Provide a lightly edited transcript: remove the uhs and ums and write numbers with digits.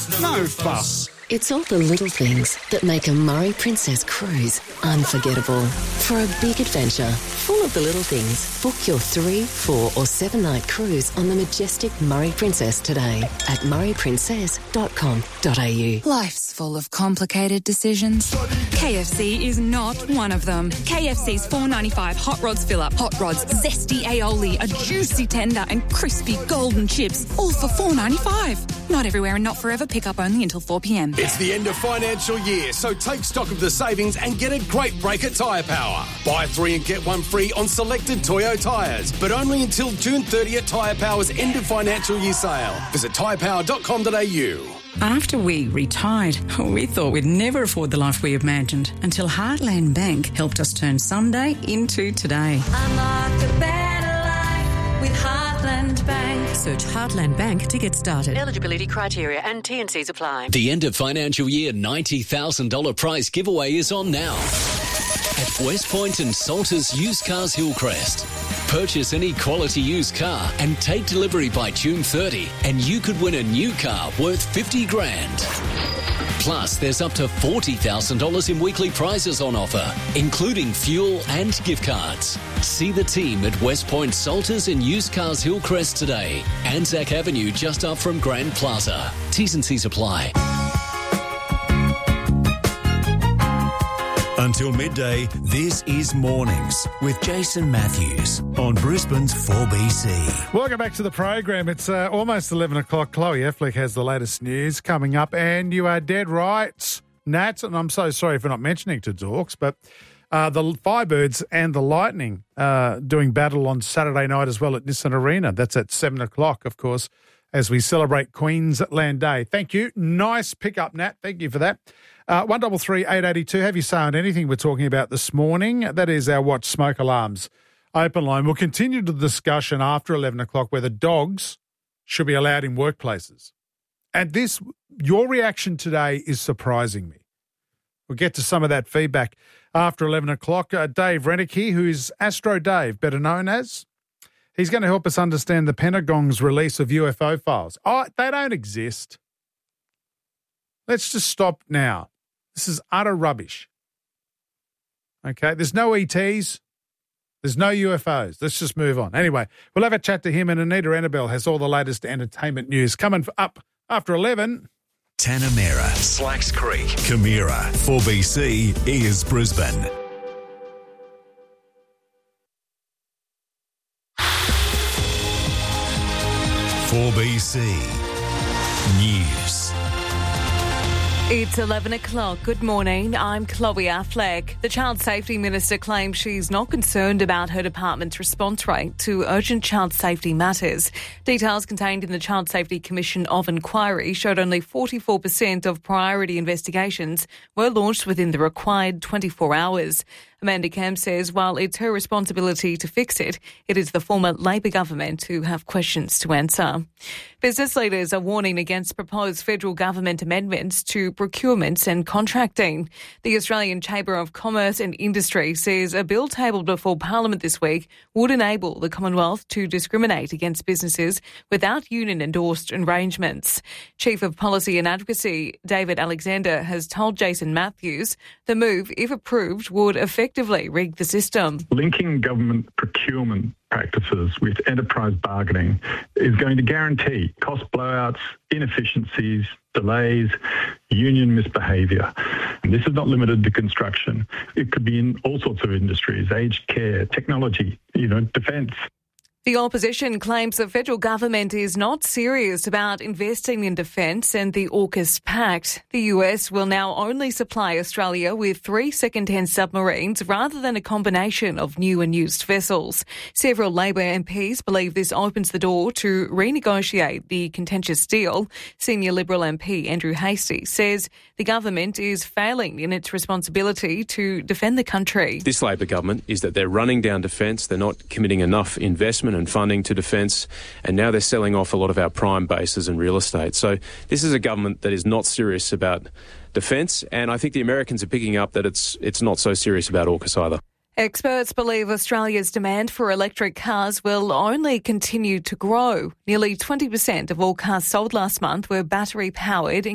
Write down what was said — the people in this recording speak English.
No fuss. It's all the little things that make a Murray Princess cruise unforgettable. For a big adventure, full of the little things, book your 3, 4 or 7-night cruise on the majestic Murray Princess today at murrayprincess.com.au. Life's full of complicated decisions. KFC is not one of them. KFC's $4.95 Hot Rods Fill-Up. Hot Rods, zesty aioli, a juicy tender and crispy golden chips, all for $4.95. Not everywhere and not forever. Pick up only until 4 p.m. It's the end of financial year, so take stock of the savings and get a great break at Tyre Power. Buy 3 and get 1 free on selected Toyo tyres, but only until June 30 at Tyre Power's end of financial year sale. Visit tyrepower.com.au. After we retired, we thought we'd never afford the life we imagined until Heartland Bank helped us turn Sunday into today. Unlock a better life with Heartland Bank. Search Heartland Bank to get started. Eligibility criteria and T&Cs apply. The end of financial year $90,000 prize giveaway is on now at West Point and Salters Used Cars Hillcrest. Purchase any quality used car and take delivery by June 30 and you could win a new car worth $50,000. Plus, there's up to $40,000 in weekly prizes on offer, including fuel and gift cards. See the team at West Point Salters and Used Cars Hillcrest today. Anzac Avenue just up from Grand Plaza. T's and C's apply. Until midday, this is Mornings with Jason Matthews on Brisbane's 4BC. Welcome back to the program. It's almost 11 o'clock. Chloe Efflick has the latest news coming up, and you are dead right, Nat, and I'm so sorry for not mentioning to Dorks, but the Firebirds and the Lightning doing battle on Saturday night as well at Nissan Arena. That's at 7 o'clock, of course, as we celebrate Queensland Day. Thank you. Nice pick-up, Nat. Thank you for that. 133 882. Have you say on anything we're talking about this morning? That is our Watch Smoke Alarms open line. We'll continue the discussion after 11 o'clock whether dogs should be allowed in workplaces. And this, your reaction today is surprising me. We'll get to some of that feedback after 11 o'clock. Dave Rennicky, who's Astro Dave, better known as, he's going to help us understand the Pentagon's release of UFO files. Oh, they don't exist. Let's just stop now. This is utter rubbish. Okay, there's no ETs. There's no UFOs. Let's just move on. Anyway, we'll have a chat to him, and Anita Annabelle has all the latest entertainment news coming up after 11. Tanamera, Slacks Creek, Camira, 4BC is Brisbane. "4BC News." It's 11 o'clock. Good morning. I'm Chloe Affleck. The Child Safety Minister claims she's not concerned about her department's response rate to urgent child safety matters. Details contained in the Child Safety Commission of Inquiry showed only 44% of priority investigations were launched within the required 24 hours. Amanda Kemp says while it's her responsibility to fix it, it is the former Labor government who have questions to answer. Business leaders are warning against proposed federal government amendments to procurements and contracting. The Australian Chamber of Commerce and Industry says a bill tabled before Parliament this week would enable the Commonwealth to discriminate against businesses without union-endorsed arrangements. Chief of Policy and Advocacy David Alexander has told Jason Matthews the move, if approved, would effectively rig the system. Linking government procurement practices with enterprise bargaining is going to guarantee cost blowouts, inefficiencies, delays, union misbehaviour. And this is not limited to construction. It could be in all sorts of industries, aged care, technology, defence. The opposition claims the federal government is not serious about investing in defence and the AUKUS Pact. The US will now only supply Australia with 3 second-hand submarines rather than a combination of new and used vessels. Several Labor MPs believe this opens the door to renegotiate the contentious deal. Senior Liberal MP Andrew Hastie says the government is failing in its responsibility to defend the country. This Labor government is that they're running down defence, they're not committing enough investment and funding to defence, and now they're selling off a lot of our prime bases and real estate. So this is a government that is not serious about defence, and I think the Americans are picking up that it's not so serious about AUKUS either. Experts believe Australia's demand for electric cars will only continue to grow. Nearly 20% of all cars sold last month were battery-powered,